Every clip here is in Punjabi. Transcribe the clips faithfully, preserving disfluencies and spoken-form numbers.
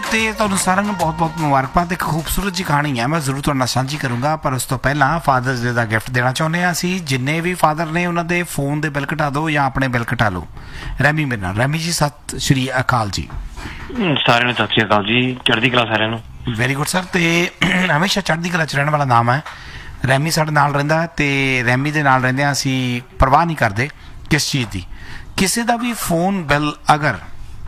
ਤੇ ਤੁਹਾਨੂੰ ਸਾਰਿਆਂ ਨੂੰ ਬਹੁਤ ਬਹੁਤ ਮੁਬਾਰਕਬਾਦ। ਇੱਕ ਖੂਬਸੂਰਤ ਜੀ ਕਹਾਣੀ ਹੈ, ਮੈਂ ਜ਼ਰੂਰ ਤੁਹਾਡੇ ਨਾਲ ਸਾਂਝੀ ਕਰੂੰਗਾ, ਪਰ ਉਸ ਤੋਂ ਪਹਿਲਾਂ ਫਾਦਰਸ ਡੇ ਦਾ ਗਿਫਟ ਦੇਣਾ ਚਾਹੁੰਦੇ ਹਾਂ ਅਸੀਂ। ਜਿੰਨੇ ਵੀ ਫਾਦਰ ਨੇ ਉਹਨਾਂ ਦੇ ਫੋਨ ਦੇ ਬਿੱਲ ਘਟਾ ਦਿਓ ਜਾਂ ਆਪਣੇ ਬਿੱਲ ਘਟਾ ਲਓ। ਰੈਮੀ ਮੇਰੇ ਨਾਲ। ਰੈਮੀ ਜੀ ਸਤਿ ਸ਼੍ਰੀ ਅਕਾਲ ਜੀ। ਸਾਰਿਆਂ ਨੂੰ ਸਤਿ ਸ਼੍ਰੀ ਅਕਾਲ ਜੀ, ਚੜ੍ਹਦੀ ਕਲਾ ਸਾਰਿਆਂ ਨੂੰ। Very good sir. ਤੇ ਹਮੇਸ਼ਾ ਚੜ੍ਹਦੀ ਕਲਾ 'ਚ ਰਹਿਣ ਵਾਲਾ ਨਾਮ ਹੈ ਰੈਮੀ। ਸਾਡੇ ਨਾਲ ਰਹਿੰਦਾ ਤੇ ਰੈਮੀ ਦੇ ਨਾਲ ਰਹਿੰਦਿਆਂ ਅਸੀਂ ਪਰਵਾਹ ਨਹੀਂ ਕਰਦੇ ਕਿਸ ਚੀਜ਼ ਦੀ। ਕਿਸੇ ਦਾ ਵੀ ਫੋਨ ਬਿੱਲ ਅਗਰ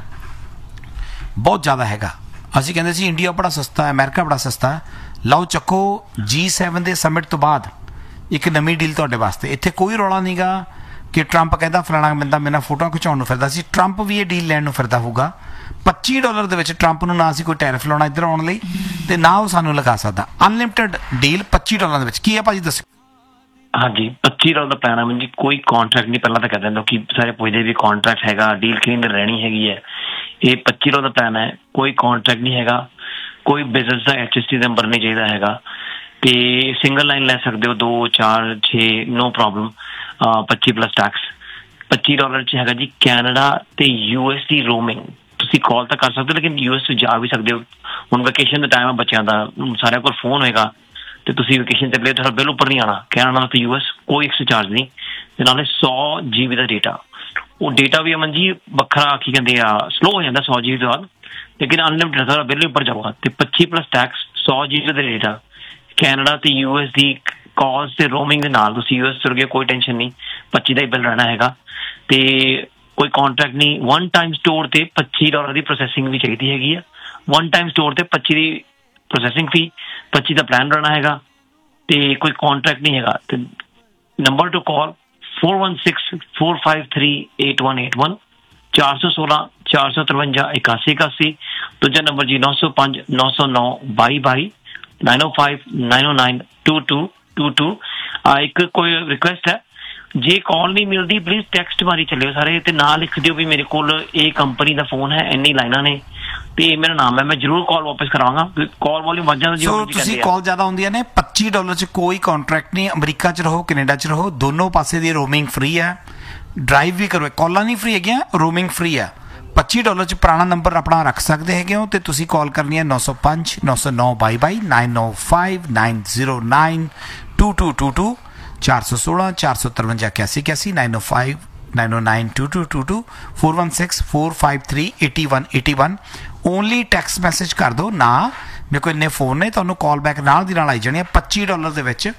ਬਹੁਤ ਜ਼ਿਆਦਾ ਹੈਗਾ, ਅਸੀਂ ਕਹਿੰਦੇ ਸੀ ਇੰਡੀਆ ਬੜਾ ਸਸਤਾ ਹੈ, ਅਮਰੀਕਾ ਬੜਾ ਸਸਤਾ ਹੈ, ਲਓ ਚੱਕੋ ਜੀ ਸੈਵਨ ਦੇ ਸਮਿਟ ਤੋਂ ਬਾਅਦ ਇੱਕ ਨਵੀਂ ਡੀਲ ਤੁਹਾਡੇ ਵਾਸਤੇ। ਇੱਥੇ ਕੋਈ ਰੌਲਾ ਨਹੀਂ ਗਾ ਕਿ ਟਰੰਪ ਕਹਿੰਦਾ ਫਲਾਣਾ ਬੰਦਾ ਮੇਰੇ ਨਾਲ ਫੋਟੋਆਂ ਖਿਚਾਉਣ ਨੂੰ ਫਿਰਦਾ ਸੀ। ਟਰੰਪ ਵੀ ਇਹ ਡੀਲ ਲੈਣ ਨੂੰ ਫਿਰਦਾ ਹੋਊਗਾ। ਪੱਚੀ ਡਾਲਰ ਦੇ ਵਿੱਚ ਟਰੰਪ ਨੂੰ ਨਾ ਅਸੀਂ ਕੋਈ ਟੈਰਿਫ ਲਾਉਣਾ ਇੱਧਰ ਆਉਣ ਲਈ, ਤੇ ਨਾ ਉਹ ਸਾਨੂੰ ਲਗਾ ਸਕਦਾ। ਅਨਲਿਮਿਟਿਡ ਡੀਲ ਪੱਚੀ ਡਾਲਰ ਦੇ ਵਿੱਚ। ਕੀ ਹੈ ਭਾਜੀ ਦੱਸੋ। ਹਾਂਜੀ, ਪੱਚੀ ਡਾਲਰ ਦਾ ਪਲਾਨ ਹੈ ਜੀ। ਕੋਈ ਕਾਂਟਰੈਕਟ ਨਹੀਂ। ਪਹਿਲਾਂ ਤਾਂ ਕਹਿ ਦਿੰਦਾ ਕਿ ਸਾਰੇ ਪੁੱਛਦੇ ਵੀ ਕਾਂਟਰੈਕਟ ਹੈਗਾ, ਡੀਲ ਕਿੰਨੀ ਦੇਰ ਰਹਿਣੀ ਹੈਗੀ ਹੈ। ਇਹ ਪੱਚੀ ਡਾਲਰ ਦਾ ਪਲਾਨ ਹੈ, ਕੋਈ ਕਾਂਟਰੈਕਟ ਨਹੀਂ ਹੈਗਾ, ਕੋਈ ਬਿਜ਼ਨਸ ਦਾ ਐਚ ਐਸ ਟੀ ਨੰਬਰ ਨਹੀਂ ਚਾਹੀਦਾ ਹੈਗਾ, ਤੇ ਸਿੰਗਲ ਲਾਈਨ ਲੈ ਸਕਦੇ ਹੋ, ਦੋ ਚਾਰ ਛੇ ਨੋ ਪ੍ਰੋਬਲਮ। ਪੱਚੀ ਪਲੱਸ ਟੈਕਸ। ਪੱਚੀ ਡਾਲਰ 'ਚ ਹੈਗਾ ਜੀ ਕੈਨੇਡਾ ਤੇ ਯੂ ਐਸ ਦੀ ਰੋਮਿੰਗ। ਤੁਸੀਂ ਕਾਲ ਤਾਂ ਕਰ ਸਕਦੇ ਹੋ, ਲੇਕਿਨ ਯੂ ਐਸ ਜਾ ਵੀ ਸਕਦੇ ਹੋ। ਹੁਣ ਵੈਕੇਸ਼ਨ ਦਾ ਟਾਈਮ ਹੈ ਬੱਚਿਆਂ ਦਾ, ਸਾਰਿਆਂ ਕੋਲ ਫੋਨ ਹੋਏਗਾ ਤੇ ਤੁਸੀਂ ਵੈਕੇਸ਼ਨ ਤੇ ਤੁਹਾਡਾ ਬਿੱਲ ਉੱਪਰ ਨਹੀਂ ਆਉਣਾ। ਕੈਨੇਡਾ ਤੇ ਯੂ ਐਸ ਕੋਈ ਐਕਸਟਰਾ ਚਾਰਜ ਨਹੀਂ, ਤੇ ਨਾਲੇ ਸੌ ਜੀ ਬੀ ਦਾ ਡੇਟਾ। ਉਹ ਡੇਟਾ ਵੀ ਅਮਨ ਜੀ ਵੱਖਰਾ ਕੀ ਕਹਿੰਦੇ ਆ ਸਲੋ ਹੋ ਜਾਂਦਾ ਸੌ ਜੀ ਬੀ ਤੋਂ ਬਾਅਦ, ਲੇਕਿਨ ਅਨਲਿਮਿਟਡ ਤੁਹਾਡਾ ਬਿੱਲ ਉੱਪਰ ਜਾਊਗਾ। ਤੇ ਪੱਚੀ ਪਲੱਸ ਟੈਕਸ, ਸੌ ਜੀ ਬੀ ਦਾ ਡੇਟਾ, ਕੈਨੇਡਾ ਤੇ ਯੂ ਐਸ ਦੀ ਕਾਲਸ ਤੇ ਰੋਮਿੰਗ ਦੇ ਨਾਲ ਤੁਸੀਂ ਯੂ ਐਸ ਤੁਰ ਗਏ, ਕੋਈ ਟੈਨਸ਼ਨ ਨਹੀਂ, ਪੱਚੀ ਦਾ ਹੀ ਬਿੱਲ ਰਹਿਣਾ ਹੈਗਾ। ਤੇ ਕੋਈ ਕਾਂਟਰੈਕਟ ਨਹੀਂ। ਵਨ ਟਾਈਮ ਸਟੋਰ ਤੇ ਪੱਚੀ ਡਾਲਰ ਦੀ ਪ੍ਰੋਸੈਸਿੰਗ ਵੀ ਚਾਹੀਦੀ ਹੈਗੀ ਆ। ਵਨ ਟਾਈਮ ਸਟੋਰ ਤੇ ਪੱਚੀ ਦੀ ਪ੍ਰੋਸੈਸਿੰਗ ਫੀ, ਪੱਚੀ ਦਾ ਪਲਾਨ ਰਹਿਣਾ ਹੈਗਾ, ਤੇ ਕੋਈ ਕਾਂਟਰੈਕਟ ਨਹੀਂ ਹੈਗਾ। ਤੇ ਨੰਬਰ ਟੂ ਕਾਲ four one six four five three eight one eight one, ਚਾਰ ਸੌ ਸੋਲਾਂ ਚਾਰ ਸੌ ਤਰਵੰਜਾ ਇਕਾਸੀ ਇਕਾਸੀ। ਦੂਜਾ ਨੰਬਰ ਜੀ ਨੌ ਸੌ ਪੰਜ ਨੌ ਸੌ ਨੌ ਬਾਈ ਬਾਈ, nine O five nine O nine to to to to. ਇੱਕ ਕੋਈ ਰਿਕੁਐਸਟ ਹੈ, ਜੇ ਕਾਲ ਨਹੀਂ ਮਿਲਦੀ ਪਲੀਜ਼ ਟੈਕਸਟ ਮਾਰੀ ਚੱਲਿਓ ਸਾਰੇ, ਤੇ ਨਾਲ ਲਿਖ ਦਿਓ ਵੀ ਮੇਰੇ ਕੋਲ ਇਹ ਕੰਪਨੀ ਦਾ ਫੋਨ ਹੈ, ਇੰਨੀ ਲਾਈਨਾਂ ਨੇ, ਤੇ ਮੇਰਾ ਨਾਮ ਹੈ, ਮੈਂ ਜ਼ਰੂਰ ਕਾਲ ਵਾਪਸ ਕਰਾਂਗਾ। ਕਾਲ ਵਾਲੀ ਵੱਧ ਜਾਂਦਾ। ਸੋ ਤੁਸੀਂ ਕਾਲ ਜ਼ਿਆਦਾ ਹੁੰਦੀਆਂ ਨੇ। ਪੱਚੀ ਡਾਲਰ 'ਚ ਕੋਈ ਕਾਂਟਰੈਕਟ ਨਹੀਂ। ਅਮਰੀਕਾ 'ਚ ਰਹੋ, ਕੈਨੇਡਾ 'ਚ ਰਹੋ, ਦੋਨੋਂ ਪਾਸੇ ਦੀ ਰੋਮਿੰਗ ਫ੍ਰੀ ਹੈ। ਡਰਾਈਵ ਵੀ ਕਰੋ, ਕਾਲਾਂ ਨਹੀਂ ਫ੍ਰੀ ਹੈਗੀਆਂ, ਰੋਮਿੰਗ ਫ੍ਰੀ ਹੈ। ਪੱਚੀ ਡਾਲਰ 'ਚ ਪੁਰਾਣਾ ਨੰਬਰ ਆਪਣਾ ਰੱਖ ਸਕਦੇ ਹੈਗੇ ਹੋ, ਤੇ ਤੁਸੀਂ ਕਾਲ ਕਰਨੀ ਹੈ ਨੌ ਸੌ ਪੰਜ ਨੌ ਸੌ ਨੌ ਬਾਈ ਬਾਈ, nine O five nine zero nine to to to to, ਚਾਰ ਸੌ ਸੋਲਾਂ ਚਾਰ ਸੌ ਤਰਵੰਜਾ ਇਕਿਆਸੀ ਇਕਿਆਸੀ, nine O five nine O nine to to to to, four one six four five three eighty one eighty one. Only text message ਕਰ ਦਿਓ ਨਾ। ਮੇਰੇ ਕੋਲ ਇੰਨੇ ਫੋਨ ਨੇ, ਤੁਹਾਨੂੰ ਕਾਲ ਬੈਕ ਨਾਲ ਦੀ ਨਾਲ ਆਈ ਜਾਣੀ ਹੈ। ਪੱਚੀ ਡਾਲਰ ਦੇ ਵਿੱਚ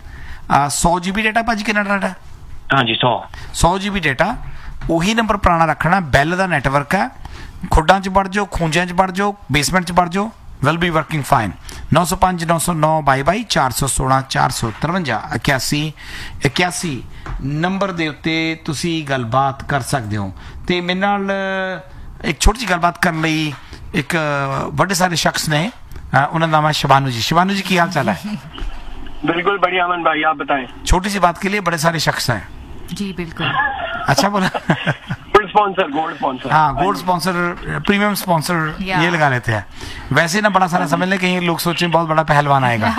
ਸੌ ਜੀ ਬੀ ਡੇਟਾ। ਭਾਜੀ ਕਿੰਨਾ ਡਾਟਾ? ਹਾਂਜੀ ਸੌ ਸੌ ਜੀ ਬੀ ਡੇਟਾ। ਉਹੀ ਨੰਬਰ ਪੁਰਾਣਾ ਰੱਖਣਾ। ਬੈਲ ਦਾ ਨੈਟਵਰਕ ਹੈ। ਖੁੱਡਾਂ 'ਚ ਵੜ ਜਾਓ, ਖੂੰਜਿਆਂ 'ਚ ਵੜ ਜਾਓ, ਬੇਸਮੈਂਟ 'ਚ ਵੜ ਜਾਓ, ਵਿਲ ਬੀ ਵਰਕਿੰਗ ਫਾਈਨ। ਨੌ ਸੌ ਪੰਜ ਨੌ ਸੌ ਨੌ ਬਾਈ ਬਾਈ, ਚਾਰ ਸੌ ਸੋਲਾਂ ਚਾਰ ਸੌ ਤਰਵੰਜਾ ਇਕਿਆਸੀ ਇਕਿਆਸੀ ਨੰਬਰ ਦੇ ਉੱਤੇ ਤੁਸੀਂ ਗੱਲਬਾਤ ਕਰ ਸਕਦੇ ਹੋ। ਤੇ ਮੇਰੇ ਨਾਲ ਇੱਕ ਛੋਟੀ ਜਿਹੀ ਗੱਲਬਾਤ ਕਰਨ ਲਈ ਇੱਕ बड़े सारे शख्स ने, उनका नाम है शिवानू जी। शिवानू जी की हाल चाल है? बिल्कुल बढ़िया अमन भाई, आप बताएं। छोटी सी बात के लिए बड़े सारे शख्स हैं जी। बिल्कुल अच्छा बोला। Gold sponsor, gold sponsor. हाँ, गोल्ड स्पॉन्सर, प्रीमियम स्पॉन्सर ये लगा लेते हैं। वैसे ना बड़ा सारा समझ ले, कहीं लोग सोचे बहुत बड़ा पहलवान आएगा।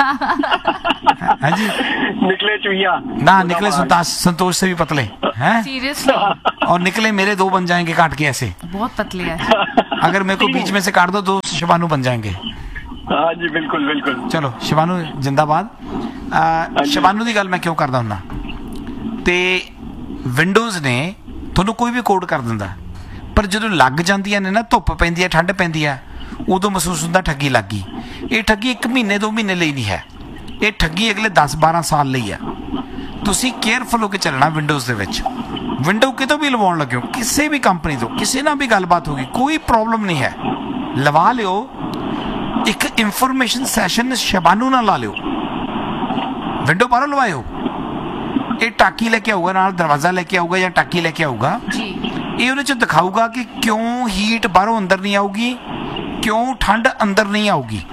हाँ जी, निकले चुहिया ना निकले संतोष से भी पतले हैं सीरियसली, और निकले मेरे दो बन जाएंगे काट के ऐसे। बहुत पतले हैं। अगर मेरे को बीच में से काट दो तो शिवानू बन जाएंगे। हाँ जी बिल्कुल बिल्कुल। चलो शिवानू जिंदाबाद। शिवानू की गल मैं क्यों करदा हुंदा, ते विंडोज़ ने ਤੁਹਾਨੂੰ ਕੋਈ ਵੀ ਕੋਡ ਕਰ ਦਿੰਦਾ, ਪਰ ਜਦੋਂ ਲੱਗ ਜਾਂਦੀਆਂ ਨੇ ਨਾ, ਧੁੱਪ ਪੈਂਦੀ ਹੈ, ਠੰਡ ਪੈਂਦੀ ਹੈ, ਉਦੋਂ ਮਹਿਸੂਸ ਹੁੰਦਾ ਠੱਗੀ ਲੱਗ ਗਈ। ਇਹ ਠੱਗੀ ਇੱਕ ਮਹੀਨੇ ਦੋ ਮਹੀਨੇ ਲਈ ਨਹੀਂ ਹੈ, ਇਹ ਠੱਗੀ ਅਗਲੇ ਦਸ ਬਾਰਾਂ ਸਾਲ ਲਈ ਹੈ। ਤੁਸੀਂ ਕੇਅਰਫੁਲ ਹੋ ਕੇ ਚੱਲਣਾ ਵਿੰਡੋਜ਼ ਦੇ ਵਿੱਚ। ਵਿੰਡੋ ਕਿਤੋਂ ਵੀ ਲਵਾਉਣ ਲੱਗਿਓ, ਕਿਸੇ ਵੀ ਕੰਪਨੀ ਤੋਂ, ਕਿਸੇ ਨਾਲ ਵੀ ਗੱਲਬਾਤ ਹੋਗੀ, ਕੋਈ ਪ੍ਰੋਬਲਮ ਨਹੀਂ ਹੈ, ਲਵਾ ਲਿਓ। ਇੱਕ ਇਨਫੋਰਮੇਸ਼ਨ ਸੈਸ਼ਨ ਸ਼ਬਾਨੂ ਨਾਲ ਲਾ ਲਿਓ। ਵਿੰਡੋ ਬਾਹਰੋਂ ਲਵਾਇਓ, ਇਹ ਟਾਕੀ ਲੈ ਕੇ ਆਊਗਾ ਨਾਲ, ਦਰਵਾਜ਼ਾ ਲੈ ਕੇ ਆਊਗਾ ਜਾਂ ਟਾਕੀ ਲੈ ਕੇ ਆਊਗਾ। ਇਹ ਉਹਦੇ 'ਚ ਦਿਖਾਊਗਾ ਕਿ ਕਿਉਂ ਹੀਟ ਬਾਹਰੋਂ ਅੰਦਰ ਨਹੀਂ ਆਊਗੀ, ਕਿਉਂ ਠੰਡ ਅੰਦਰ ਨਹੀਂ ਆਊਗੀ।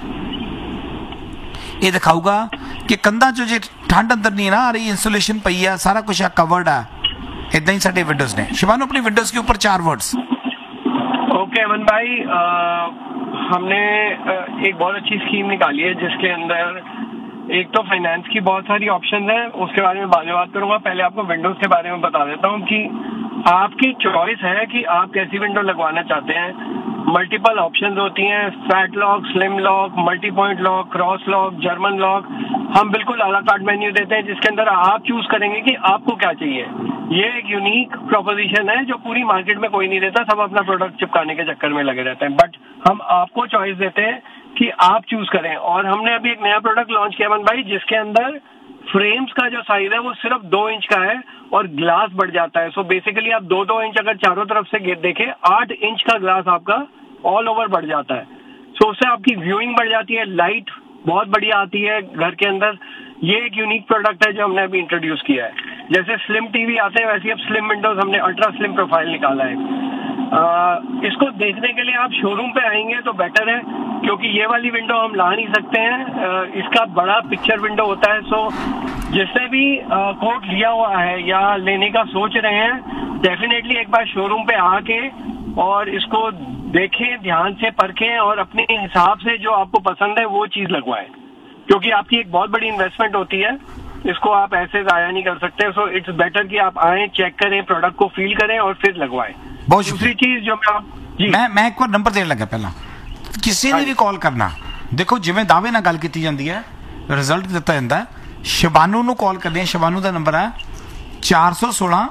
ਇਹ ਦਿਖਾਊਗਾ ਕਿ ਕੰਧਾਂ 'ਚੋਂ ਜੇ ਠੰਡ ਅੰਦਰ ਨਹੀਂ ਨਾ ਆ ਰਹੀ, ਇੰਸੂਲੇਸ਼ਨ ਪਈ ਆ, ਸਾਰਾ ਕੁਛ ਆ, ਕਵਰਡ ਆ। इतना ही साढ़े विंडोज ने। शिवानू अपनी विंडोज के ऊपर चार वर्ड्स। ओके अमन भाई, आ, हमने एक बहुत अच्छी स्कीम निकाली है जिसके अंदर एक तो फाइनेंस की बहुत सारी ऑप्शंस हैं, उसके बारे में बाद में बात करूंगा। पहले आपको विंडोज के बारे में बता देता हूं कि आपकी चॉइस है कि आप कैसी विंडो लगवाना चाहते हैं। मल्टीपल ऑप्शंस होती हैं, fat lock, slim lock, multi point lock, cross lock, German lock. हम बिल्कुल अला कार्ड मेन्यू देते हैं जिसके अंदर आप चूज करेंगे कि आपको क्या चाहिए। ये एक यूनिक प्रोपोजिशन है जो पूरी मार्केट में कोई नहीं देता, सब अपना प्रोडक्ट चिपकाने के चक्कर में लगे रहते हैं, बट हम आपको चॉइस देते हैं कि आप चूज करें। और हमने अभी एक नया प्रोडक्ट लॉन्च किया अमन भाई, जिसके अंदर फ्रेम्स का जो साइज है वो सिर्फ दो इंच का है और ग्लास बढ़ जाता है। सो बेसिकली आप दो दो इंच अगर चारों तरफ से देखें, आठ इंच का ग्लास आपका ऑल ओवर बढ़ जाता है। सो उससे आपकी व्यूइंग बढ़ जाती है, लाइट बहुत बढ़िया आती है घर के अंदर। ये एक यूनिक प्रोडक्ट है जो हमने अभी इंट्रोड्यूस किया है। जैसे स्लिम टीवी आते हैं वैसे अब स्लिम विंडोज हमने अल्ट्रा स्लिम प्रोफाइल निकाला है। आ, इसको देखने के लिए आप शोरूम पे आएंगे तो बेटर है, क्योंकि ये वाली विंडो हम ला नहीं सकते हैं। आ, इसका बड़ा पिक्चर विंडो होता है। सो जिससे भी कोट लिया हुआ है या लेने का सोच रहे हैं, डेफिनेटली एक बार शोरूम पे आके और इसको देखें, ध्यान से परखें और अपने हिसाब से जो आपको पसंद है वो चीज लगवाएं, क्योंकि आपकी एक बहुत बड़ी इन्वेस्टमेंट होती है, इसको आप ऐसे जाया नहीं कर सकते। सो इट्स बेटर कि आप आए, चेक करें, प्रोडक्ट को फील करें और फिर लगवाएं। बहुत दूसरी चीज जो मैं आप जी मैं मैं एक बार नंबर देने लगा पहला, किसी ने भी कॉल करना, देखो जिवें दावे ਨਾਲ ਗੱਲ ਕੀਤੀ ਜਾਂਦੀ ਹੈ, ਰਿਜ਼ਲਟ ਦਿੱਤਾ ਜਾਂਦਾ ਹੈ। ਸ਼ਿਬਾਨੂ ਨੂੰ ਕਾਲ ਕਰਦੇ ਆ। ਸ਼ਿਬਾਨੂ ਦਾ ਨੰਬਰ ਹੈ ਚਾਰ ਸੌ ਸੋਲਾਂ।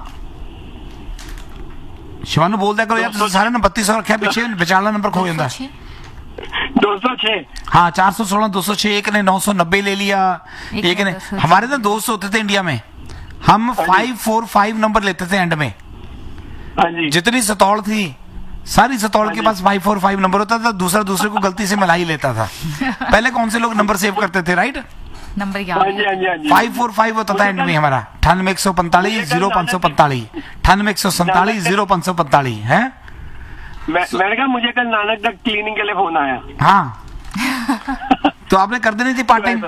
ਸ਼ਿਬਾਨੂ ਬੋਲਦਾ ਕਰੋ ਯਾਰ, ਤੁਸੀਂ ਸਾਰਿਆਂ ਨੇ ਬੱਤੀ सौ ਰੱਖਿਆ, ਪਿੱਛੇ ਵਿਚਾਲਾ ਨੰबर खो ਜਾਂਦਾ है। दो सौ छह हाँ, चार सौ सोलह दो सौ छह। एक ने नौ सौ नब्बे ले लिया, एक ने, हमारे तो दो सौ होते थे इंडिया में, हम फाइव फोर फाइव नंबर लेते थे एंड में। हाँ जी, जितनी सतौड़ थी सारी सतौड़ के पास फाइव फोर फाइव नंबर होता था, दूसरा दूसरे को गलती से मिला ही लेता था। पहले कौन से लोग नंबर सेव करते थे, राइट? नंबर हाँ जी, हाँ जी, हाँ जी। फाइव फोर फाइव होता था एंड में हमारा, अठानवे एक सौ पैंतालीस जीरो पाँच सौ पैंतालीस, अठानवे एक सौ सैंतालीस जीरो पाँच सौ पैंतालीस है। मैं मैंने कहा मुझे कल नानक तक क्लीनिंग के लिए फोन आया। हाँ तो आपने कर देनी थी पार्ट टाइम।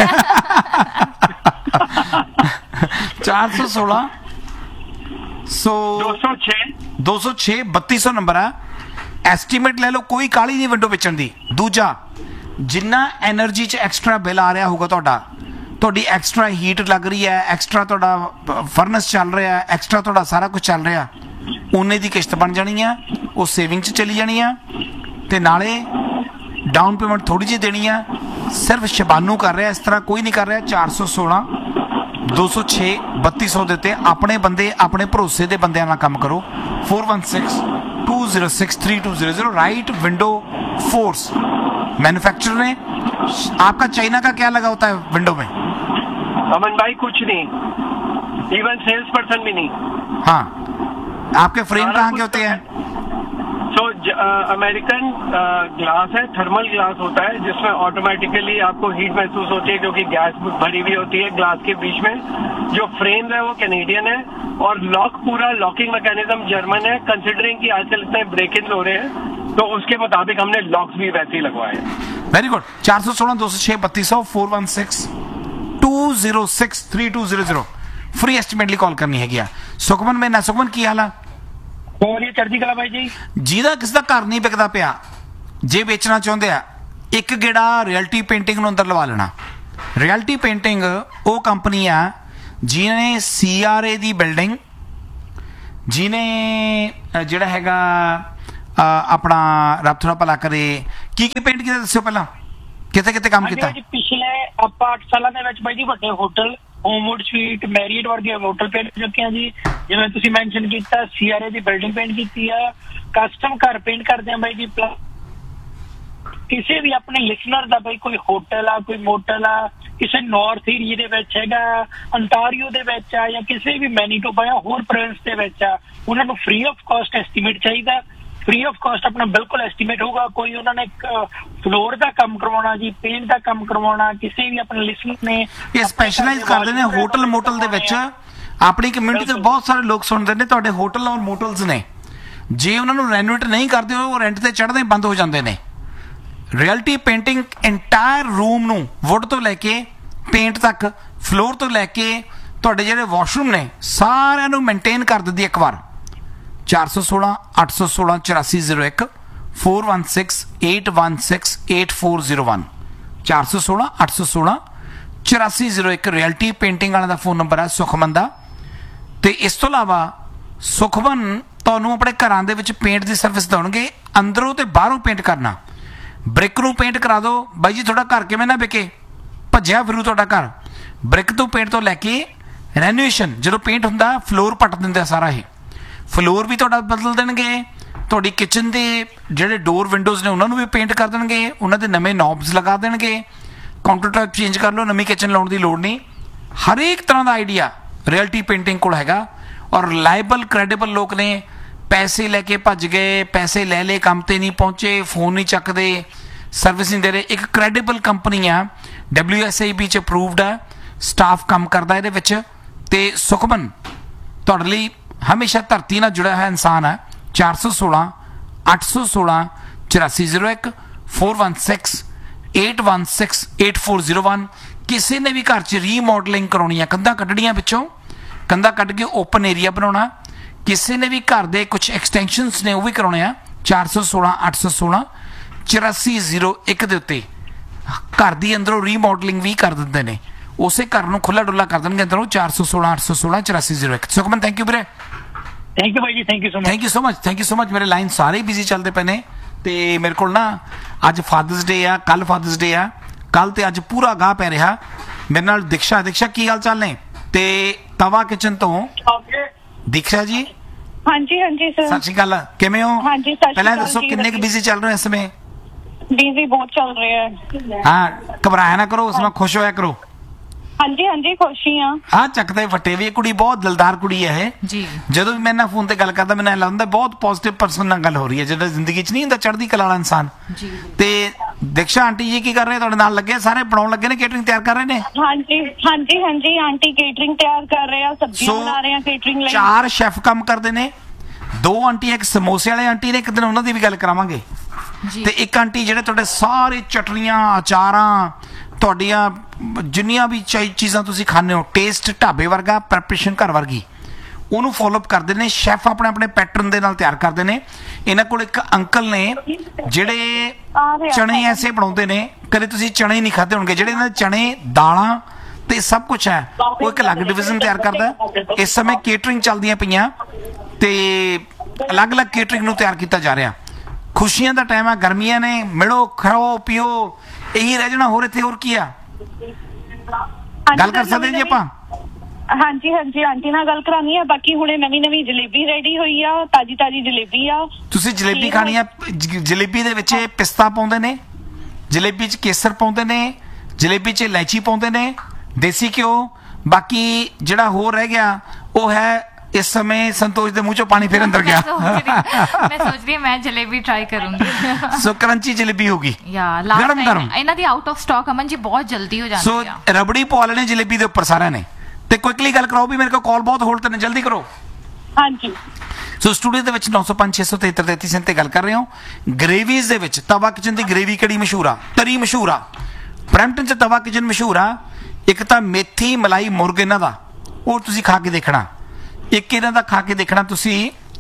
चार सौ सोलह सो दो सौ छह दो सौ छह बत्तीस सौ नंबर है। एस्टीमेट ले लो, कोई काली नहीं विंडो बेचण दी। दूजा, जिन्ना एनर्जी च एक्सट्रा बिल आ रहा होगा ਤੁਹਾਡਾ, ਤੁਹਾਡੀ एक्स्ट्रा हीट लग रही है, एक्स्ट्रा ਤੁਹਾਡਾ फर्नस चल रहा है, एक्स्ट्रा ਤੁਹਾਡਾ सारा कुछ चल रहा, उन्ने ਦੀ किश्त बन जानी है, वो सेविंग च चली जानी है, ते नाले डाउन पेमेंट थोड़ी जी देनी है। सिर्फ शबानू कर रहा है, इस तरह कोई नहीं कर रहा। चार सौ सोलह दो सौ छे बत्ती सौ देते अपने बंदे, अपने भरोसे के बंद काम करो। Four one six to zero six three to zero zero right window force manufacturer ने। आपका चाइना का क्या लगा होता है विंडो में? अमन भाई कुछ नहीं, इवन सेल्स पर्सन भी नहीं। हाँ, आपके फ्रेम कहाँ के होते हैं? सो अमेरिकन ग्लास है, थर्मल ग्लास होता है, जिसमें ऑटोमेटिकली आपको हीट महसूस होती है क्योंकि गैस भरी हुई होती है ग्लास के बीच में। जो फ्रेम है वो कैनेडियन है और लॉक, पूरा लॉकिंग मैकेनिज्म जर्मन है। कंसिडरिंग कि आजकल इतने ब्रेक इन हो रहे हैं तो उसके मुताबिक हमने लॉक्स भी वैसे ही लगवाए। Very good. चार सौ सोलह दो सौ छह बत्तीस सौ four one six to zero six three to zero zero free एस्टिमेटली call करनी है। गया सुखमन में ना, सुखमन की हाल है? और ये चढ़ती कला भाई जी, ਜਿਹਦਾ ਕਿਸੇ ਦਾ ਘਰ ਨਹੀਂ ਵਿਕਦਾ ਪਿਆ, ਜੇ ਵੇਚਣਾ ਚਾਹੁੰਦੇ ਆ, ਇੱਕ ਗੇੜਾ ਰਿਐਲਿਟੀ ਪੇਂਟਿੰਗ ਨੂੰ ਅੰਦਰ ਲਵਾ ਲੈਣਾ। ਰਿਐਲਿਟੀ ਪੇਂਟਿੰਗ ਉਹ ਕੰਪਨੀ ਆ ਜਿਹਨੇ ਸੀਆਰਏ ਦੀ ਬਿਲਡਿੰਗ, ਜਿਹਨੇ ਜਿਹੜਾ ਹੈਗਾ ਆਪਣਾ ਰੱਬ ਥੋੜਾ ਭਲਾ ਕਰੇ, ਕੀ ਕੀ ਪੇਂਟ ਕੀਤਾ ਦੱਸਿਓ ਪਹਿਲਾਂ, ਕਿਤੇ ਕਿਤੇ ਕੰਮ ਕੀਤਾ? ਪਿਛਲੇ ਆਪਾਂ ਅੱਠ ਸਾਲਾਂ ਦੇ ਵਿੱਚ ਬਾਈ ਜੀ ਵੱਡੇ ਹੋਟਲ, ਹੋਮਵੁੱਡ ਸਵੀਟ, ਮੈਰੀਅਟ ਵਰਗੇ ਹੋਟਲ ਪੇਂਟ ਚੁੱਕੇ ਆ ਜੀ। ਜਿਵੇਂ ਤੁਸੀਂ ਮੈਂਸ਼ਨ ਕੀਤਾ, ਸੀਆਰਏ ਦੀ ਬਿਲਡਿੰਗ ਪੇਂਟ ਕੀਤੀ ਆ, ਕਸਟਮ ਘਰ ਪੇਂਟ ਕਰਦੇ ਆ ਬਾਈ ਜੀ। ਕਿਸੇ ਵੀ ਆਪਣੇ ਲਿਸਨਰ ਦਾ ਬਾਈ ਕੋਈ ਹੋਟਲ ਆ, ਕੋਈ ਮੋਟਲ ਆ, ਕਿਸੇ ਨਾਰਥ ਏਰੀਏ ਦੇ ਵਿੱਚ ਹੈਗਾ, ਅੰਟਾਰੀਓ ਦੇ ਵਿੱਚ ਆ, ਜਾਂ ਕਿਸੇ ਵੀ ਮੈਨੀਟੋਬਾ ਜਾਂ ਹੋਰ ਪ੍ਰੋਵਿੰਸ ਦੇ ਵਿੱਚ ਆ, ਉਹਨਾਂ ਨੂੰ ਫ੍ਰੀ ਆਫ ਕਾਸਟ ਐਸਟੀਮੇਟ ਚਾਹੀਦਾ। फ्री ऑफ कॉस्ट अपना बिल्कुल एस्टीमेट होगा। कोई उन्होंने फ्लोर का काम करवाना जी, पेंट का काम करवाना, किसी भी अपने लिसनर ने ये स्पेशलाइज कर देने होटल मोटल दे विच। अपनी कम्युनिटी तो बहुत सारे लोग सुनते हैं तुहाडे होटल और मोटल्स ने, जे उन्होंने रेनोवेट नहीं करते वो रेंट ते चढ़दे बंद हो जाते हैं। रियलिटी पेंटिंग इंटायर रूम नूं वुड तो लैके पेंट तक, फ्लोर तो लैके तुहाडे जिहड़े वॉशरूम ने सारिਆਂ ਨੂੰ मेनटेन कर दिंदी एक बार। चार सौ सोलह अठ सौ सोलह चौरासी जीरो एक four one six eight one six eight four zero one चार सौ सोलह अठ सौ सोलह चौरासी जीरो एक रियलिटी पेंटिंग वाले का फोन नंबर है सुखमन का। तो इस तो इलावा सुखमन ਤੁਹਾਨੂੰ ਆਪਣੇ ਘਰਾਂ ਦੇ ਵਿੱਚ पेंट की सर्विस देणगे ਅੰਦਰੋਂ ਤੇ ਬਾਹਰੋਂ ਪੇਂਟ ਕਰਨਾ। ਬ੍ਰਿਕ ਨੂੰ ਪੇਂਟ ਕਰਾ ਦਿਓ ਬਾਈ ਜੀ, ਤੁਹਾਡਾ ਘਰ ਕਿਵੇਂ ਨਾ ਵਿਕੇ, ਭੱਜਿਆ ਫਿਰੂ ਤੁਹਾਡਾ ਘਰ। ਬ੍ਰਿਕ ਤੋਂ ਪੇਂਟ ਤੋਂ ਲੈ ਕੇ ਰੈਨੋਵੇਸ਼ਨ, ਜਦੋਂ ਪੇਂਟ ਹੁੰਦਾ ਫਲੋਰ ਪੱਟ ਦਿੰਦੇ ਆ ਸਾਰਾ, ਇਹ ਫਲੋਰ ਵੀ ਤੁਹਾਡਾ ਬਦਲ ਦੇਣਗੇ। ਤੁਹਾਡੀ ਕਿਚਨ ਦੇ ਜਿਹੜੇ ਡੋਰ ਵਿੰਡੋਜ਼ ਨੇ ਉਹਨਾਂ ਨੂੰ ਵੀ ਪੇਂਟ ਕਰ ਦੇਣਗੇ, ਉਹਨਾਂ ਦੇ ਨਵੇਂ ਨੌਬਸ ਲਗਾ ਦੇਣਗੇ, ਕਾਊਂਟਰ ਟਾਪ ਚੇਂਜ ਕਰ ਲਓ, ਨਵੀਂ ਕਿਚਨ ਲਾਉਣ ਦੀ ਲੋੜ ਨਹੀਂ। ਹਰੇਕ ਤਰ੍ਹਾਂ ਦਾ ਆਈਡੀਆ ਰਿਐਲਿਟੀ ਪੇਂਟਿੰਗ ਕੋਲ ਹੈਗਾ। ਔਰ ਰਿਲਾਇਬਲ ਕ੍ਰੈਡੀਬਲ ਲੋਕ ਨੇ। ਪੈਸੇ ਲੈ ਕੇ ਭੱਜ ਗਏ, ਪੈਸੇ ਲੈ ਲਏ, ਕੰਮ ਤੇ ਨਹੀਂ ਪਹੁੰਚੇ, ਫੋਨ ਨਹੀਂ ਚੱਕਦੇ, ਸਰਵਿਸ ਨਹੀਂ ਦੇ ਰਹੇ। ਇੱਕ ਕ੍ਰੈਡੀਬਲ ਕੰਪਨੀ ਆ, ਡਬਲਿਊ ਐਸ ਆਈ ਬੀ ਚ ਅਪਰੂਵਡ ਆ, ਸਟਾਫ ਕੰਮ ਕਰਦਾ ਇਹਦੇ ਵਿੱਚ। ਤੇ ਸੁਖਮਨ ਤੁਹਾਡੇ ਲਈ ਹਮੇਸ਼ਾ ਧਰਤੀ ਨਾਲ ਜੁੜਿਆ ਹੋਇਆ ਇਨਸਾਨ ਹੈ। ਚਾਰ ਸੌ ਸੋਲਾਂ ਅੱਠ ਸੌ ਸੋਲਾਂ ਚੁਰਾਸੀ ਜ਼ੀਰੋ ਇੱਕ four one six eight one six eight four zero one. ਕਿਸੇ ਨੇ ਵੀ ਘਰ 'ਚ ਰੀਮੋਡਲਿੰਗ ਕਰਾਉਣੀ ਆ, ਕੰਧਾਂ ਕੱਢਣੀਆਂ ਵਿੱਚੋਂ, ਕੰਧਾਂ ਕੱਢ ਕੇ ਓਪਨ ਏਰੀਆ ਬਣਾਉਣਾ, ਕਿਸੇ ਨੇ ਵੀ ਘਰ ਦੇ ਕੁਝ ਐਕਸਟੈਂਸ਼ਨਸ ਨੇ ਉਹ ਵੀ ਕਰਾਉਣੇ ਆ, ਚਾਰ ਸੌ ਸੋਲਾਂ ਅੱਠ ਸੌ ਸੋਲਾਂ ਚੁਰਾਸੀ ਜ਼ੀਰੋ ਇੱਕ ਦੇ ਉੱਤੇ ਘਰ ਦੀ ਅੰਦਰੋਂ ਰੀਮੋਡਲਿੰਗ ਵੀ ਕਰ ਦਿੰਦੇ ਨੇ। ਉਸੇ ਘਰ ਨੂੰ ਖੁੱਲਾ ਡੁੱਲਾ ਕਰ ਦੇਣਗੇ ਅੰਦਰੋਂ। ਚਾਰ ਸੌ ਸੋਲਾਂ ਅੱਠ ਸੌ ਸੋਲਾਂ ਚੁਰਾਸੀ ਜ਼ੀਰੋ ਇੱਕ। ਸੁਖਮਨ ਥੈਂਕ ਯੂ ਵੀਰੇ, ਥੈਂਕ ਯੂ ਭਾਈ ਜੀ, thank you so much, thank you so much, thank you so much. ਮੇਰੇ ਲਾਈਨ ਸਾਰੇ ਬਿਜ਼ੀ ਚੱਲਦੇ ਪਏ ਨੇ ਤੇ ਮੇਰੇ ਕੋਲ ਨਾ ਅੱਜ ਫਾਦਰਸ ਡੇ ਆ, ਕੱਲ ਫਾਦਰਸ ਡੇ ਆ, ਕੱਲ ਤੇ ਅੱਜ ਪੂਰਾ ਗਾਹ ਪੈ ਰਿਹਾ। ਮੇਰੇ ਨਾਲ ਦੀਕਸ਼ਾ, ਦੀਕਸ਼ਾ ਕੀ ਹਾਲ ਚਾਲ ਨੇ? ਤੇ ਤਵਾ ਕਿਚਨ ਤੋਂ ਦੀਕਸ਼ਾ ਜੀ। ਹਾਂਜੀ ਹਾਂਜੀ ਸਰ, ਸਤਿ ਸ਼੍ਰੀ ਅਕਾਲ, ਕਿਵੇਂ ਹੋ? ਹਾਂਜੀ ਸਤਿ ਸ਼੍ਰੀ ਪਹਿਲਾਂ ਅਕਾਲ ਦੱਸੋ ਜੀ, ਕਿੰਨੇ ਕੁ ਬਿਜ਼ੀ ਚੱਲ ਰਹੇ ਹੋ ਇਸ ਸਮੇਂ? ਬਿਜ਼ੀ ਬਹੁਤ ਚੱਲ ਰਿਹਾ ਹੈ। ਹਾਂ, ਘਬਰਾਇਆ ਨਾ ਕਰੋ, ਉਸ ਨਾਲ ਖੁਸ਼ ਹੋਇਆ ਕਰੋ। ਹਾਂਜੀ ਹਾਂਜੀ ਖੁਸ਼ੀ ਆ। ਹਾਂ, ਚੱਕਦੇ ਫੱਟੇ ਵੀ ਇਹ ਕੁੜੀ ਬਹੁਤ ਦਿਲਦਾਰ ਕੁੜੀ ਹੈ ਇਹ ਜੀ। ਜਦੋਂ ਵੀ ਮੈਂ ਨਾ ਫੋਨ ਤੇ ਗੱਲ ਕਰਦਾ ਮੈਨੂੰ ਲੱਗਦਾ ਬਹੁਤ ਪੋਜ਼ਿਟਿਵ ਪਰਸਨ ਨਾਲ ਗੱਲ ਹੋ ਰਹੀ ਹੈ, ਜਿਹੜਾ ਜ਼ਿੰਦਗੀ 'ਚ ਨਹੀਂ ਹੁੰਦਾ ਚੜ੍ਹਦੀ ਕਲਾ ਵਾਲਾ ਇਨਸਾਨ। ਜੀ। ਤੇ ਦੀਕਸ਼ਾ ਆਂਟੀ ਜੀ ਕੀ ਕਰ ਰਹੇ? ਤੁਹਾਡੇ ਨਾਲ ਲੱਗੇ ਸਾਰੇ ਬਣਾਉਣ ਲੱਗੇ ਨੇ, ਕੇਟਰਿੰਗ ਤਿਆਰ ਕਰ ਰਹੇ ਨੇ? ਹਾਂਜੀ ਹਾਂਜੀ ਹਾਂਜੀ ਆਂਟੀ ਕੇਟਰਿੰਗ ਤਿਆਰ ਕਰ ਰਹੇ ਆ, ਸਬਜ਼ੀਆਂ ਬਣਾ ਰਹੇ ਆ ਕੇਟਰਿੰਗ ਲਈ। ਚਾਰ ਸ਼ੈਫ ਕੰਮ ਕਰਦੇ ਨੇ, ਦੋ ਆਂਟੀ, ਇੱਕ ਸਮੋਸੇ ਵਾਲੇ ਆਂਟੀ ਨੇ, ਇੱਕ ਦਿਨ ਉਹਨਾਂ ਦੀ ਵੀ ਗੱਲ ਕਰਾਵਾਂਗੇ। ਤੇ ਇੱਕ ਆਂਟੀ ਜਿਹੜੇ ਤੁਹਾਡੇ ਸਾਰੇ ਚਟਨੀਆਂ, ਅਚਾਰਾਂ, ਤੁਹਾਡੀਆਂ ਜਿੰਨੀਆਂ ਵੀ ਚੀਜ਼ਾਂ ਤੁਸੀਂ ਖਾਂਦੇ ਹੋ, ਟੇਸਟ ਢਾਬੇ ਵਰਗਾ, ਪ੍ਰੈਪਰੇਸ਼ਨ ਘਰ ਵਰਗੀ, ਉਹਨੂੰ ਫੋਲੋਅਪ ਕਰਦੇ ਨੇ। ਸ਼ੈਫ ਆਪਣੇ ਆਪਣੇ ਪੈਟਰਨ ਦੇ ਨਾਲ ਤਿਆਰ ਕਰਦੇ ਨੇ। ਇਹਨਾਂ ਕੋਲ ਇੱਕ ਅੰਕਲ ਨੇ ਜਿਹੜੇ ਚਣੇ ਐਸੇ ਬਣਾਉਂਦੇ ਨੇ, ਕਦੇ ਤੁਸੀਂ ਚਣੇ ਨਹੀਂ ਖਾਦੇ ਹੋਣਗੇ, ਜਿਹੜੇ ਇਹਨਾਂ ਦੇ ਚਣੇ, ਦਾਲਾਂ ਤੇ ਸਭ ਕੁਝ ਹੈ, ਉਹ ਇੱਕ ਅਲੱਗ ਡਿਵੀਜ਼ਨ ਤਿਆਰ ਕਰਦਾ। ਇਸ ਸਮੇਂ ਕੇਟਰਿੰਗ ਚੱਲਦੀਆਂ ਪਈਆਂ ਤੇ ਅਲੱਗ-ਅਲੱਗ ਕੇਟਰਿੰਗ ਨੂੰ ਤਿਆਰ ਕੀਤਾ ਜਾ ਰਿਹਾ। ਖੁਸ਼ੀਆਂ ਦਾ ਟਾਈਮ ਆ, ਗਰਮੀਆਂ ਨੇ, ਮਿਲੋ ਖਾਓ ਪੀਓ, ਇਹੀ ਰਹਿ ਜਾਣਾ, ਹੋਰ ਇੱਥੇ ਹੋਰ ਕੀ ਆ? ਗੱਲ ਕਰ ਸਕਦੇ ਜੀ ਆਪਾਂ? ਹਾਂਜੀ ਹਾਂਜੀ ਆਂਟੀ ਨਾਲ ਗੱਲ ਕਰਾਨੀ ਆ। ਬਾਕੀ ਹੁਣੇ ਨਵੀਂ ਨਵੀਂ ਜਲੇਬੀ ਰੈਡੀ ਹੋਈ ਆ, ਤਾਜੀ ਤਾਜੀ ਜਲੇਬੀ ਆ। ਤੁਸੀਂ ਜਲੇਬੀ ਖਾਣੀ ਆ? ਜਲੇਬੀ ਦੇ ਵਿੱਚ ਪਿਸਤਾ ਪਾਉਂਦੇ ਨੇ, ਜਲੇਬੀ 'ਚ ਕੇਸਰ ਪਾਉਂਦੇ ਨੇ, ਜਲੇਬੀ 'ਚ ਇਲਾਇਚੀ ਪਾਉਂਦੇ ਨੇ, ਦੇਸੀ ਘਿਓ। ਬਾਕੀ ਜਿਹੜਾ ਹੋਰ ਰਹਿ ਗਿਆ ਉਹ ਹੈ, ਇਸ ਸਮੇਂ ਸੰਤੋਸ਼ ਦੇ ਮੂੰਹ ਚੋਂ ਪਾਣੀ ਫਿਰ ਅੰਦਰ ਗਿਆ। ਮੈਂ ਸੋਚ ਰਹੀ ਮੈਂ ਜਲੇਬੀ ਟਰਾਈ ਕਰੂੰਗੀ। ਸੋ ਕਰੰਚੀ ਜਲੇਬੀ ਹੋਗੀ, ਯਾ ਲਾਸਟ ਗਰਮ ਗਰਮ। ਇਹਨਾਂ ਦੀ out of stock Aman ji ਬਹੁਤ ਜਲਦੀ ਹੋ ਜਾਂਦੀ ਆ। ਸੋ ਰਬੜੀ ਪਵਾ ਲੈਣੇ ਜਲੇਬੀ ਦੇ ਉੱਪਰ ਸਾਰਿਆਂ ਨੇ। ਤੇ ਕੁਇਕਲੀ ਗੱਲ ਕਰਾਓ ਵੀ ਮੇਰੇ ਕੋਲ ਕਾਲ ਬਹੁਤ ਹੋਲਡ ਤੇ ਨੇ, ਜਲਦੀ ਕਰੋ। ਹਾਂਜੀ ਸੋ ਸਟੂਡੀਓ ਦੇ ਵਿੱਚ ਨੌ ਸੌ ਪੰਜ ਛੇ ਸੌ ਤੇਤਰ ਤੇਤੀ ਸੈਂਤੀ ਤੇ ਗੱਲ ਕਰ ਰਹੇ ਹੋ। ਗ੍ਰੇਵੀਜ਼ ਦੇ ਵਿੱਚ ਤਵਾ ਕਿਚਨ ਦੀ ਗ੍ਰੇਵੀ ਕਿਹੜੀ ਮਸ਼ਹੂਰ ਆ? ਤਰੀ ਮਸ਼ਹੂਰ ਆ। ਬਰੈਂਪਟਨ 'ਚ ਤਵਾ ਕਿਚਨ ਮਸ਼ਹੂਰ ਆ। ਇੱਕ ਤਾਂ ਮੇਥੀ ਮਲਾਈ ਮੁਰਗ ਇਹਨਾਂ ਦਾ, ਉਹ ਤੁਸੀਂ ਖਾ ਕੇ ਦੇਖਣਾ। ਇੱਕ ਇਹਨਾਂ ਦਾ ਖਾ ਕੇ ਦੇਖਣਾ ਤੁਸੀਂ,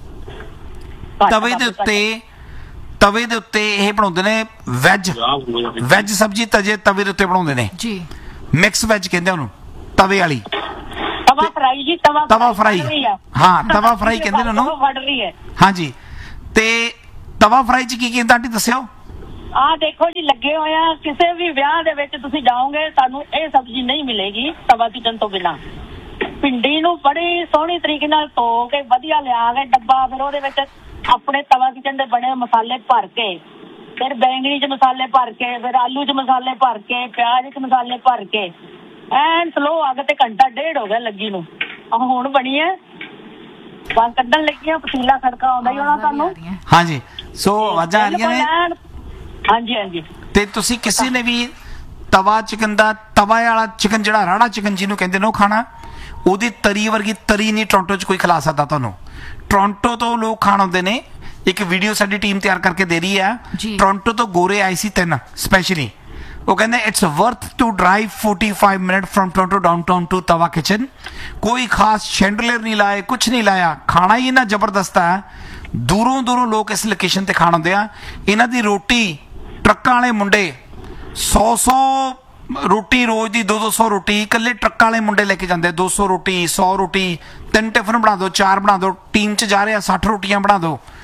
ਤਵੇ ਦੇ ਉੱਤੇ, ਤਵੇ ਦੇ ਉੱਤੇ ਇਹ ਬਣਾਉਂਦੇ ਨੇ ਵੈਜ, ਵੈਜ ਸਬਜ਼ੀ ਤਜੇ ਤਵੇ ਦੇ ਉੱਤੇ ਬਣਾਉਂਦੇ ਨੇ ਜੀ। ਮਿਕਸ ਵੈਜ ਕਹਿੰਦੇ ਉਹਨੂੰ, ਤਵੇ ਵਾਲੀ ਤਵਾ ਫਰਾਈ ਜੀ, ਤਵਾ ਤਵਾ ਫਰਾਈ। ਹਾਂ, ਤਵਾ ਫਰਾਈ ਕਹਿੰਦੇ ਨੇ ਉਹਨੂੰ। ਵੜ ਰਹੀ ਹੈ। ਹਾਂਜੀ, ਤੇ ਤਵਾ ਫਰਾਈ 'ਚ ਕੀ ਕੀ ਹੁੰਦਾ ਆਂਟੀ ਦੱਸਿਓ? ਆਹ ਦੇਖੋ ਜੀ, ਲੱਗੇ ਹੋਏ ਆ। ਕਿਸੇ ਵੀ ਵਿਆਹ ਦੇ ਵਿੱਚ ਤੁਸੀਂ ਜਾਓਗੇ ਤੁਹਾਨੂੰ ਇਹ ਸਬਜ਼ੀ ਨਹੀਂ ਮਿਲੇਗੀ ਤਵਾ ਕਿਚਨ ਤੋਂ ਬਿਨਾਂ। ਭਿੰਡੀ ਨੂੰ ਬੜੀ ਸੋਹਣੀ ਤਰੀਕੇ ਨਾਲ ਧੋ ਕੇ ਵਧੀਆ ਲਿਆ ਕੇ ਡੱਬਾ, ਫਿਰ ਉਹਦੇ ਵਿੱਚ ਆਪਣੇ ਤਵਾ ਕਿਚਨ ਦੇ ਬਣੇ ਮਸਾਲੇ ਭਰ ਕੇ, ਫਿਰ ਬੈਂਗਣੀ 'ਚ ਮਸਾਲੇ ਭਰ ਕੇ, ਫਿਰ ਆਲੂ 'ਚ ਮਸਾਲੇ ਭਰ ਕੇ, ਪਿਆਜ਼ 'ਚ ਮਸਾਲੇ ਭਰ ਕੇ, ਐਨ ਸਲੋ ਅੱਗ ਤੇ ਘੰਟਾ ਡੇਢ ਹੋ ਗਿਆ ਲੱਗੀ ਨੂੰ। ਆਹ ਹੁਣ ਬਣੀ ਹੈ, ਬਸ ਕੱਢਣ ਲੱਗੀਆਂ, ਪਤੀਲਾ ਖੜਕਾ ਆਉਂਦਾ ਹੀ ਹੋਣਾ ਤੁਹਾਨੂੰ। ਹਾਂਜੀ, ਸੋ ਆਵਾਜ਼ਾਂ ਆ ਰਹੀਆਂ ਨੇ। ਹਾਂਜੀ ਹਾਂਜੀ। ਤੇ ਤੁਸੀਂ ਕਿਸੇ ਨੇ ਵੀ ਤਵਾ ਚਿਕਨ ਦਾ, ਤਵਾ ਵਾਲਾ ਚਿਕਨ ਜਿਹੜਾ ਰਾੜਾ ਚਿਕਨ ਜਿਹਨੂੰ ਕਹਿੰਦੇ ਨੇ, ਉਹ ਖਾਣਾ। ਉਹਦੀ ਤਰੀ ਵਰਗੀ ਤਰੀ ਨਹੀਂ ਟੋਰਾਂਟੋ 'ਚ ਕੋਈ ਖਿਲਾ ਸਕਦਾ ਤੁਹਾਨੂੰ। ਟੋਰਾਂਟੋ ਤੋਂ ਲੋਕ ਖਾਣ ਆਉਂਦੇ ਨੇ। ਇੱਕ ਵੀਡੀਓ ਸਾਡੀ ਟੀਮ ਤਿਆਰ ਕਰਕੇ ਦੇ ਰਹੀ ਹੈ, ਟੋਰਾਂਟੋ ਤੋਂ ਗੋਰੇ ਆਏ ਸੀ ਤਿੰਨ ਸਪੈਸ਼ਲੀ। ਉਹ ਕਹਿੰਦੇ it's worth to drive forty-five minute firm Toronto downtown to ਤਵਾ ਕਿਚਨ। ਕੋਈ ਖਾਸ ਸ਼ੈਂਡਲਰ ਨਹੀਂ ਲਾਏ, ਕੁਛ ਨਹੀਂ ਲਾਇਆ, ਖਾਣਾ ਹੀ ਇੰਨਾ ਜ਼ਬਰਦਸਤ ਹੈ। ਦੂਰੋਂ ਦੂਰੋਂ ਲੋਕ ਇਸ ਲੋਕੇਸ਼ਨ ਤੇ ਖਾਣ ਆਉਂਦੇ ਆ। ਇਹਨਾਂ ਦੀ ਰੋਟੀ, ਟਰੱਕਾਂ ਵਾਲੇ ਮੁੰਡੇ ਸੌ ਸੌ ਰੋਟੀ ਰੋਜ਼ ਦੀ, ਦੋ ਦੋ ਸੌ ਰੋਟੀ ਇਕੱਲੇ ਟਰੱਕਾਂ ਵਾਲੇ ਮੁੰਡੇ ਲੈ ਕੇ ਜਾਂਦੇ। ਦੋ ਸੌ ਰੋਟੀ, ਸੌ ਰੋਟੀ, ਤਿੰਨ ਟਿਫਨ ਬਣਾ ਦਿਓ, ਚਾਰ ਬਣਾ ਦਿਓ। ਟੀਮ 'ਚ ਜਾ ਰਹੇ ਆ, ਸੱਠ ਰੋਟੀਆਂ ਬਣਾ ਦਿਓ।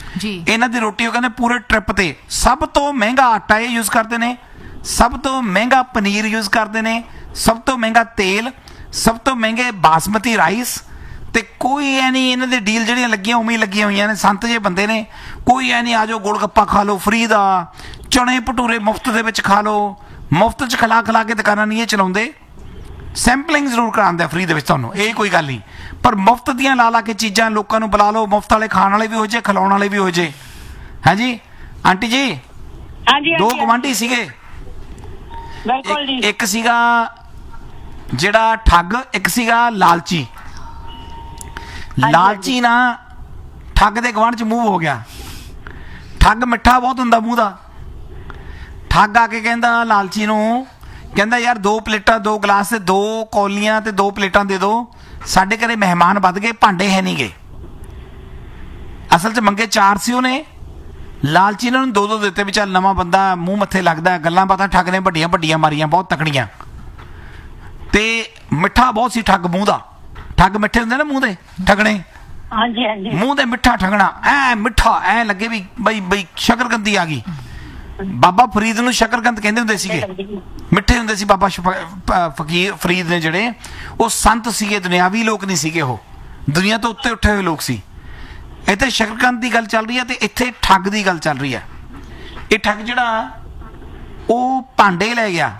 ਜੀ। ਇਹਨਾਂ ਦੀ ਰੋਟੀ ਉਹ ਕਹਿੰਦੇ ਪੂਰੇ ਟ੍ਰਿਪ ਤੇ ਸਭ ਤੋਂ ਮਹਿੰਗਾ ਆਟਾ ਇਹ ਯੂਜ਼ ਕਰਦੇ ਨੇ, ਸਭ ਤੋਂ ਮਹਿੰਗਾ ਪਨੀਰ ਯੂਜ਼ ਕਰਦੇ ਨੇ, ਸਭ ਤੋਂ ਮਹਿੰਗਾ ਤੇਲ, ਸਭ ਤੋਂ ਮਹਿੰਗੇ ਬਾਸਮਤੀ ਰਾਈਸ। ਤੇ ਕੋਈ ਐ ਨਹੀਂ ਇਹਨਾਂ ਦੇ ਡੀਲ ਜਿਹੜੀਆਂ ਲੱਗੀਆਂ ਉਵੇਂ ਹੀ ਲੱਗੀਆਂ ਹੋਈਆਂ ਨੇ, ਸੰਤ ਜੇ ਬੰਦੇ ਨੇ। ਕੋਈ ਐ ਨਹੀਂ ਆ ਜਾਓ ਗੋਲ ਗੱਪਾ ਖਾ ਲਓ ਫਰੀ ਦਾ, ਚਣੇ ਭਟੂਰੇ ਮੁਫਤ ਦੇ ਵਿੱਚ ਖਾ ਲਓ, ਮੁਫਤ 'ਚ ਖਿਲਾ ਖਿਲਾ ਕੇ ਦੁਕਾਨਾਂ ਨਹੀਂ ਇਹ ਚਲਾਉਂਦੇ। ਸੈਂਪਲਿੰਗ ਜ਼ਰੂਰ ਕਰਾਉਂਦਾ ਫਰੀ ਦੇ ਵਿੱਚ ਤੁਹਾਨੂੰ, ਇਹ ਕੋਈ ਗੱਲ ਨਹੀਂ, ਪਰ ਮੁਫਤ ਦੀਆਂ ਲਾ ਲਾ ਕੇ ਚੀਜ਼ਾਂ ਲੋਕਾਂ ਨੂੰ ਬੁਲਾ ਲਓ, ਮੁਫਤ ਵਾਲੇ ਖਾਣ ਵਾਲੇ ਵੀ ਹੋ ਜੇ, ਖਿਲਾਉਣ ਵਾਲੇ ਵੀ ਹੋ ਜੇ। ਹਾਂਜੀ ਆਂਟੀ ਜੀ, ਹਾਂਜੀ ਦੋ ਹਾਂਜੀ, ਗਵਾਂਢੀ ਸੀਗੇ, ਬਿਲਕੁਲ ਜੀ। ਇੱਕ- ਇੱਕ ਸੀਗਾ ਜਿਹੜਾ ਠੱਗ, ਇੱਕ ਸੀਗਾ ਲਾਲਚੀ। ਲਾਲਚੀ ਨਾ ਠੱਗ ਦੇ ਗਵਾਂਢ ਚ ਮੂੰਹ ਹੋ ਗਿਆ। ਠੱਗ ਮਿੱਠਾ ਬਹੁਤ ਹੁੰਦਾ ਮੂੰਹ ਦਾ। ਠੱਗ ਆ ਕੇ ਕਹਿੰਦਾ ਲਾਲਚੀ ਨੂੰ, ਕਹਿੰਦਾ ਯਾਰ ਦੋ ਪਲੇਟਾਂ, ਦੋ ਗਲਾਸ ਤੇ ਦੋ ਕੌਲੀਆਂ ਤੇ ਦੋ ਪਲੇਟਾਂ ਦੇ ਦਿਓ, ਸਾਡੇ ਘਰੇ ਮਹਿਮਾਨ ਵੱਧ ਗਏ, ਭਾਂਡੇ ਹੈ ਨਹੀਂ ਗੇ। ਅਸਲ 'ਚ ਮੰਗੇ ਚਾਰ ਸੀ ਉਹਨੇ, ਲਾਲਚੀ ਇਹਨਾਂ ਨੂੰ ਦੋ ਦੋ ਦਿੱਤੇ ਵੀ ਚੱਲ ਨਵਾਂ ਬੰਦਾ ਮੂੰਹ ਮੱਥੇ ਲੱਗਦਾ। ਗੱਲਾਂ ਬਾਤਾਂ ਠੱਗ ਨੇ ਵੱਡੀਆਂ ਵੱਡੀਆਂ ਮਾਰੀਆਂ, ਬਹੁਤ ਤਕੜੀਆਂ, ਤੇ ਮਿੱਠਾ ਬਹੁਤ ਸੀ ਠੱਗ ਮੂੰਹ ਦਾ। ਠੱਗ ਮਿੱਠੇ ਹੁੰਦੇ ਨਾ ਮੂੰਹ ਦੇ, ਠਗਣੇ ਹਾਂਜੀ ਹਾਂਜੀ, ਮੂੰਹ ਦੇ ਮਿੱਠਾ ਠਗਣਾ, ਐ ਮਿੱਠਾ ਐ ਲੱਗੇ ਵੀ ਬਈ ਬਈ ਸ਼ਕਰਕੰਦੀ ਆ ਗਈ। ਬਾਬਾ ਫਰੀਦ ਨੂੰ ਸ਼ਕਰਕੰਦ ਕਹਿੰਦੇ ਹੁੰਦੇ ਸੀਗੇ, ਮਿੱਠੇ ਹੁੰਦੇ ਸੀ ਬਾਬਾ ਫਕੀਰ ਫਰੀਦ ਨੇ ਜਿਹੜੇ, ਉਹ ਸੰਤ ਸੀਗੇ, ਦੁਨਿਆਵੀ ਲੋਕ ਨਹੀਂ ਸੀਗੇ, ਉਹ ਦੁਨੀਆ ਤੋਂ ਉੱਤੇ ਉੱਠੇ ਹੋਏ ਲੋਕ ਸੀ। ਇੱਥੇ ਸ਼ਕਰਕੰਦ ਦੀ ਗੱਲ ਚੱਲ ਰਹੀ ਹੈ ਤੇ ਇੱਥੇ ਠੱਗ ਦੀ ਗੱਲ ਚੱਲ ਰਹੀ ਹੈ। ਇਹ ਠੱਗ ਜਿਹੜਾ ਉਹ ਭਾਂਡੇ ਲੈ ਗਿਆ,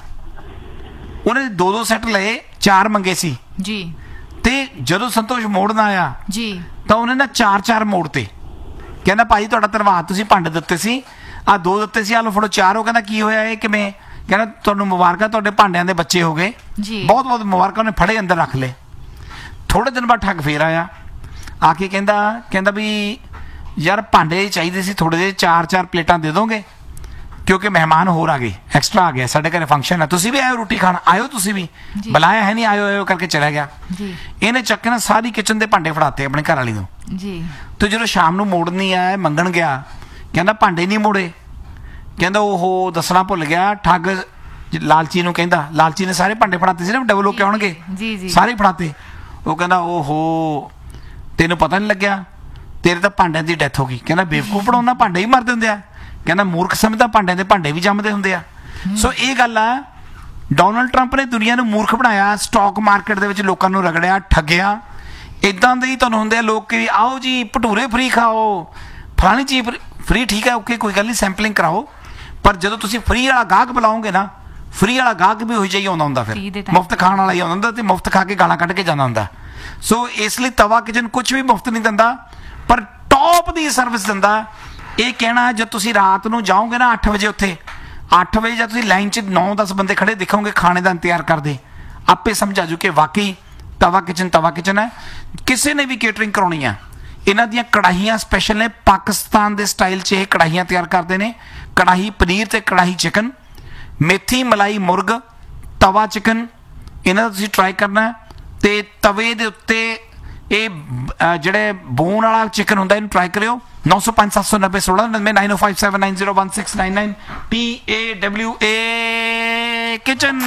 ਉਹਨੇ ਦੋ ਦੋ ਸੈੱਟ ਲਏ, ਚਾਰ ਮੰਗੇ ਸੀ ਜੀ। ਤੇ ਜਦੋਂ ਸੰਤੋਸ਼ ਮੋੜਨ ਆਇਆ ਜੀ ਤਾਂ ਉਹਨੇ ਨਾ ਚਾਰ ਚਾਰ ਮੋੜ ਤੇ। ਕਹਿੰਦਾ ਭਾਈ ਤੁਹਾਡਾ ਧੰਨਵਾਦ, ਤੁਸੀਂ ਭਾਂਡੇ ਦਿੱਤੇ ਸੀ, ਆ ਦੋ ਦਿੱਤੇ ਸੀ, ਆ ਲਓ ਫੜੋ ਚਾਰ। ਉਹ ਕਹਿੰਦਾ ਕੀ ਹੋਇਆ ਇਹ ਕਿਵੇਂ? ਕਹਿੰਦਾ ਤੁਹਾਨੂੰ ਮੁਬਾਰਕਾਂ, ਤੁਹਾਡੇ ਭਾਂਡਿਆਂ ਦੇ ਬੱਚੇ ਹੋ ਗਏ, ਜੀ। ਬਹੁਤ ਬਹੁਤ ਮੁਬਾਰਕਾਂ। ਉਹਨੇ ਫੜੇ ਅੰਦਰ ਰੱਖ ਲਏ। ਥੋੜੇ ਦਿਨ ਬਾਅਦ ਠੱਗ ਫੇਰ ਆਇਆ, ਆ ਕੇ ਕਹਿੰਦਾ ਕਹਿੰਦਾ ਵੀ ਯਾਰ ਭਾਂਡੇ ਚਾਹੀਦੇ ਸੀ ਥੋੜੇ ਜਿਹੇ, ਚਾਰ ਚਾਰ ਪਲੇਟਾਂ ਦੇ ਦੋਗੇ ਕਿਉਂਕਿ ਮਹਿਮਾਨ ਹੋਰ ਆ ਗਏ, ਐਕਸਟਰਾ ਆ ਗਿਆ, ਸਾਡੇ ਘਰੇ ਫੰਕਸ਼ਨ ਹੈ, ਤੁਸੀਂ ਵੀ ਆਇਓ ਰੋਟੀ ਖਾਣ, ਆਇਓ ਤੁਸੀਂ ਵੀ, ਬੁਲਾਇਆ ਹੈ ਨਹੀਂ, ਆਇਓ ਆਇਓ ਕਰਕੇ ਚਲਾ ਗਿਆ। ਜੀ। ਇਹਨੇ ਚੱਕ ਕੇ ਨਾ ਸਾਰੀ ਕਿਚਨ ਦੇ ਭਾਂਡੇ ਫੜਾਤੇ ਆਪਣੇ ਘਰ ਵਾਲੀ ਨੂੰ। ਜੀ। ਤੇ ਜਦੋਂ ਸ਼ਾਮ ਨੂੰ ਮੋੜਨ ਨਹੀਂ ਆਇਆ, ਮੰਗਣ ਗਿਆ, ਕਹਿੰਦਾ ਭਾਂਡੇ ਨਹੀਂ ਮੋੜੇ। ਕਹਿੰਦਾ ਉਹ ਦੱਸਣਾ ਭੁੱਲ ਗਿਆ। ਠੱਗ ਲਾਲਚੀ ਨੂੰ ਕਹਿੰਦਾ, ਲਾਲਚੀ ਨੇ ਸਾਰੇ ਭਾਂਡੇ ਫੜਾਤੇ ਸੀ ਨਾ, ਡਬਲ ਹੋ ਕੇ ਆਉਣਗੇ, ਜੀ ਜੀ, ਸਾਰੇ ਫੜਾਤੇ। ਉਹ ਕਹਿੰਦਾ ਓਹੋ ਤੈਨੂੰ ਪਤਾ ਨਹੀਂ ਲੱਗਿਆ, ਤੇਰੇ ਤਾਂ ਭਾਂਡਿਆਂ ਦੀ ਡੈਥ ਹੋ ਗਈ। ਕਹਿੰਦਾ ਬੇਵਕੂਫ ਬਣਾਉਣਾ, ਭਾਂਡੇ ਹੀ ਮਰਦੇ ਹੁੰਦੇ ਆ। ਕਹਿੰਦਾ ਮੂਰਖ ਸਮਝਦਾ ਭਾਂਡਿਆਂ ਦੇ ਭਾਂਡੇ ਵੀ ਜੰਮਦੇ ਹੁੰਦੇ ਆ। ਸੋ ਇਹ ਗੱਲ ਆ, ਡੋਨਲਡ ਟਰੰਪ ਨੇ ਦੁਨੀਆ ਨੂੰ ਮੂਰਖ ਬਣਾਇਆ, ਸਟਾਕ ਮਾਰਕੀਟ ਦੇ ਵਿੱਚ ਲੋਕਾਂ ਨੂੰ ਰਗੜਿਆ, ਠੱਗਿਆ। ਇਦਾਂ ਦੇ ਹੀ ਤੁਹਾਨੂੰ ਹੁੰਦੇ ਆ ਲੋਕ ਕਿ ਆਓ ਜੀ ਭਟੂਰੇ ਫਰੀ ਖਾਓ, ਫਲਾਣੀ ਚੀਜ਼ ਫਰੀ, ਠੀਕ ਹੈ ਓਕੇ ਕੋਈ ਗੱਲ ਨਹੀਂ, ਸੈਂਪਲਿੰਗ ਕਰਾਓ, ਪਰ ਜਦੋਂ ਤੁਸੀਂ ਫਰੀ ਵਾਲਾ ਗਾਹਕ ਬੁਲਾਓਗੇ ਨਾ, ਫਰੀ ਵਾਲਾ ਗਾਹਕ ਵੀ ਹੋਈ ਜਾਈ ਆਉਂਦਾ ਹੁੰਦਾ, ਫਿਰ ਮੁਫਤ ਖਾਣ ਵਾਲਾ ਹੀ ਆਉਂਦਾ ਹੁੰਦਾ ਤੇ ਮੁਫਤ ਖਾ ਕੇ ਗਾਲਾਂ ਕੱਢ ਕੇ ਜਾਂਦਾ ਹੁੰਦਾ। ਸੋ ਇਸ ਲਈ ਤਵਾ ਕਿਚਨ ਕੁਝ ਵੀ ਮੁਫਤ ਨਹੀਂ ਦਿੰਦਾ, ਪਰ ਟੌਪ ਦੀ ਸਰਵਿਸ ਦਿੰਦਾ। ਇਹ ਕਹਿਣਾ ਜਦ ਤੁਸੀਂ ਰਾਤ ਨੂੰ ਜਾਓਗੇ ਨਾ ਅੱਠ ਵਜੇ, ਉੱਥੇ ਅੱਠ ਵਜੇ ਜਦ ਤੁਸੀਂ ਲਾਈਨ 'ਚ ਨੌ ਦਸ ਬੰਦੇ ਖੜੇ ਦਿਖੋਗੇ ਖਾਣੇ ਦਾ ਇੰਤਜ਼ਾਰ ਕਰਦੇ, ਆਪੇ ਸਮਝ ਆ ਜੂ ਕਿ ਵਾਕਈ ਤਵਾ ਕਿਚਨ ਤਵਾ ਕਿਚਨ ਹੈ। ਕਿਸੇ ਨੇ ਵੀ ਕੇਟਰਿੰਗ ਕਰਾਉਣੀ ਆ, ਇਹਨਾਂ ਦੀਆਂ ਕੜਾਹੀਆਂ ਸਪੈਸ਼ਲ ਨੇ, ਪਾਕਿਸਤਾਨ ਦੇ ਸਟਾਈਲ 'ਚ ਇਹ ਕੜਾਹੀਆਂ ਤਿਆਰ ਕਰਦੇ ਨੇ। ਕੜਾਹੀ ਪਨੀਰ ਤੇ ਕੜਾਹੀ ਚਿਕਨ, ਮੇਥੀ ਮਲਾਈ ਮੁਰਗ, ਤਵਾ ਚਿਕਨ, ਇਹਨਾਂ ਦਾ ਤੁਸੀਂ ਟਰਾਈ ਕਰਨਾ। ਤੇ ਤਵੇ ਦੇ ਉੱਤੇ ਇਹ ਜਿਹੜੇ ਬੋਨ ਵਾਲਾ ਚਿਕਨ ਹੁੰਦਾ, ਇਹਨੂੰ ਟਰਾਈ ਕਰਿਓ। ਨੌ ਸੌ ਪੰਜ ਸੱਤ ਸੌ ਨੱਬੇ ਸੋਲਾਂ ਨੱਬੇ ਨਾइन ओ five seven nine zero one six nine nine P A W A kitchen.